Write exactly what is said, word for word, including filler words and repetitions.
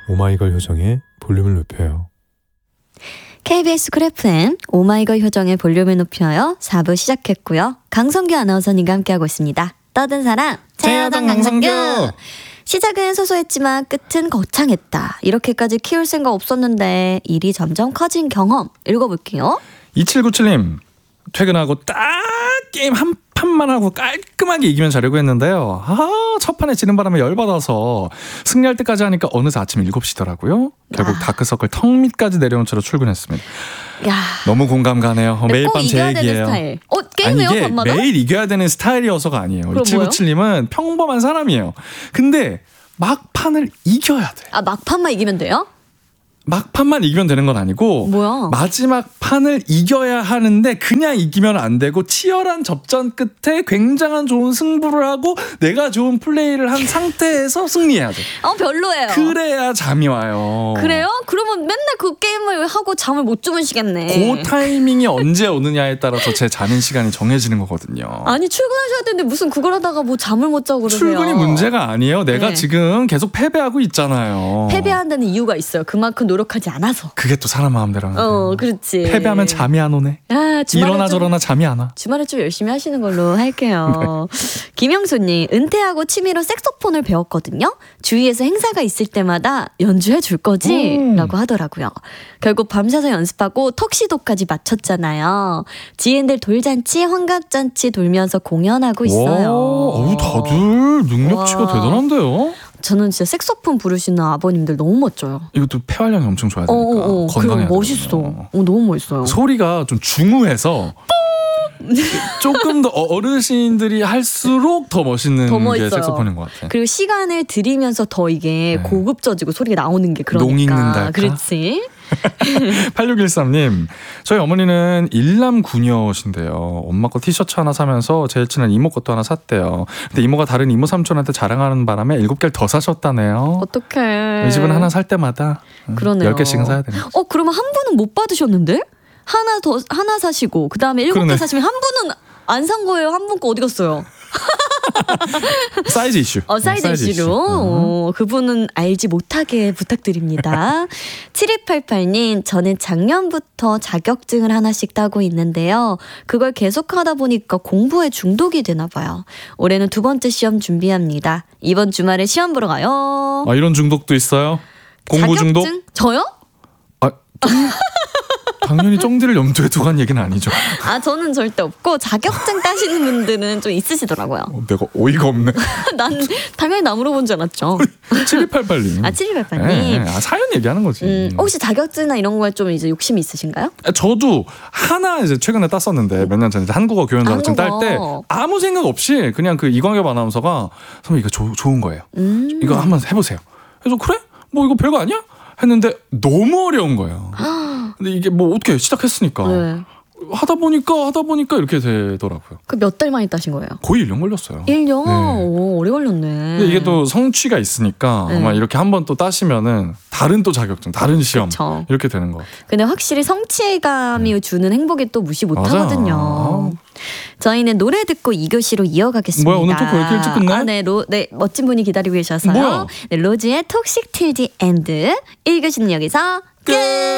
오마이걸 효정의 볼륨을 높여요. 케이비에스 쿨 에프엠 오마이걸 효정의 볼륨을 높여요. 사 부 시작했고요. 강성규 아나운서님과 함께하고 있습니다. 떠든 사람 최여정 강성규. 시작은 소소했지만 끝은 거창했다. 이렇게까지 키울 생각 없었는데 일이 점점 커진 경험. 읽어볼게요. 이칠구칠님 퇴근하고 딱 게임 한 판만 하고 깔끔하게 이기면 자려고 했는데요. 아, 첫 판에 지는 바람에 열받아서 승리할 때까지 하니까 어느새 아침 일곱 시더라고요. 결국 아. 다크서클 턱 밑까지 내려온 채로 출근했습니다. 야. 너무 공감 가네요. 매일 밤 제 얘기예요. 스타일. 어, 게임해요? 아니, 이게 밤마다? 매일 이겨야 되는 스타일이어서가 아니에요. 이칠구칠님은 평범한 사람이에요. 근데 막판을 이겨야 돼. 아, 막판만 이기면 돼요? 막판만 이기면 되는 건 아니고 뭐야? 마지막 판을 이겨야 하는데 그냥 이기면 안 되고 치열한 접전 끝에 굉장한 좋은 승부를 하고 내가 좋은 플레이를 한 상태에서 승리해야 돼. 어, 별로예요. 그래야 잠이 와요. 그래요? 그러면 맨날 그 게임을 하고 잠을 못 주무시겠네. 그 타이밍이 언제 오느냐에 따라서 제 자는 시간이 정해지는 거거든요. 아니 출근하셔야 되는데 무슨 그걸 하다가 뭐 잠을 못 자고 그러세요. 출근이 문제가 아니에요. 내가 네. 지금 계속 패배하고 있잖아요. 패배한다는 이유가 있어요. 그만큼 노력하지 않아서. 그게 또 사람 마음대로 하는 거예요. 어, 그렇지. 패배하면 잠이 안 오네. 아, 이러나 좀, 저러나 잠이 안 와. 주말에 좀 열심히 하시는 걸로 할게요. 네. 김영수님, 은퇴하고 취미로 색소폰을 배웠거든요. 주위에서 행사가 있을 때마다 연주해 줄 거지? 음. 라고 하더라고요. 결국 밤새서 연습하고 턱시도까지 마쳤잖아요. 지인들 돌잔치, 환갑잔치 돌면서 공연하고 있어요. 어우, 다들 능력치가 와. 대단한데요? 저는 진짜 색소폰 부르시는 아버님들 너무 멋져요. 이것도 폐활량이 엄청 좋아야 되니까 어, 어, 어. 건강해야 되거든요. 멋있어. 어, 너무 멋있어요. 소리가 좀 중후해서 조금 더 어르신들이 할수록 더 멋있는 더 게 색소폰인 것 같아요. 그리고 시간을 들이면서 더 이게 네. 고급져지고 소리가 나오는 게 그러니까. 농익는달까? 그렇지. 팔육일삼님 저희 어머니는 일남구녀신데요. 엄마 거 티셔츠 하나 사면서 제일 친한 이모 것도 하나 샀대요. 근데 이모가 다른 이모 삼촌한테 자랑하는 바람에 일곱 개를 더 사셨다네요. 어떡해. 이 집은 하나 살 때마다 그러네요. 열 개씩은 사야 되는 거죠. 어, 그러면 한 분은 못 받으셨는데? 하나 더 하나 사시고 그 다음에 일곱 개 사시면 한 분은 안 산 거예요. 한 분 거 어디 갔어요? 사이즈 이슈. 어, 사이즈, 사이즈 이슈로. 이슈. 어, 그분은 알지 못하게 부탁드립니다. 칠이팔팔님, 저는 작년부터 자격증을 하나씩 따고 있는데요. 그걸 계속 하다 보니까 공부에 중독이 되나 봐요. 올해는 두 번째 시험 준비합니다. 이번 주말에 시험 보러 가요. 아, 이런 중독도 있어요? 공부 자격증? 중독? 저요? 아, 당연히 쫑디를 염두에 두고 한 얘기는 아니죠. 아, 저는 절대 없고 자격증 따시는 분들은 좀 있으시더라고요. 어, 내가 어이가 없네. 난 당연히 나 물어본 줄 알았죠. 칠이팔팔님. 아, 칠이팔팔님. 네, 네. 아, 사연 얘기하는 거지. 음, 혹시 자격증이나 이런 거에 좀 이제 욕심이 있으신가요? 저도 하나 이제 최근에 땄었는데 몇 년 전에 한국어 교원 자격증 딸 때 아무 생각 없이 그냥 그 이광엽 아나운서가 선생님 이거 조, 좋은 거예요. 음. 이거 한번 해보세요. 그래서 그래? 뭐 이거 별거 아니야? 했는데 너무 어려운 거예요. 근데 이게 뭐 어떻게 시작했으니까 네. 하다 보니까 하다 보니까 이렇게 되더라고요. 그 몇 달 만에 따신 거예요? 거의 일 년 걸렸어요. 일 년? 네. 오, 오래 걸렸네. 근데 이게 또 성취가 있으니까 네. 아마 이렇게 한 번 또 따시면은 다른 또 자격증, 다른 시험 그쵸. 이렇게 되는 것 같아요. 근데 확실히 성취감이 네. 주는 행복이 또 무시 못하거든요. 저희는 노래 듣고 이 교시로 이어가겠습니다. 뭐야, 오늘 토크 왜 이렇게 일찍 끝내? 아, 네, 로, 네, 멋진 분이 기다리고 계셔서요. 뭐야? 네, 로즈의 톡식 틸 디 엔드 일 교시는 여기서 끝!